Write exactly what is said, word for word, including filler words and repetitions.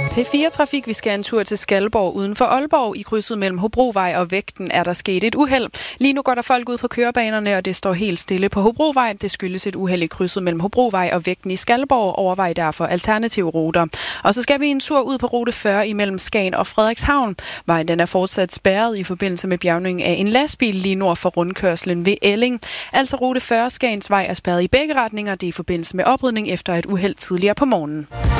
P fire Trafik, vi skal en tur til Skalborg uden for Aalborg. I krydset mellem Hobrovej og Vægten er der sket et uheld. Lige nu går der folk ud på kørebanerne, og det står helt stille på Hobrovej. Det skyldes et uheld i krydset mellem Hobrovej og Vægten i Skalborg. Overvej derfor alternative ruter. Og så skal vi en tur ud på rute fyrre imellem Skagen og Frederikshavn. Vejen den er fortsat spærret i forbindelse med bjærgning af en lastbil lige nord for rundkørslen ved Elling. Altså rute fyrre Skagens Vej er spærret i begge retninger. Det er i forbindelse med oprydning efter et uheld tidligere på morgenen.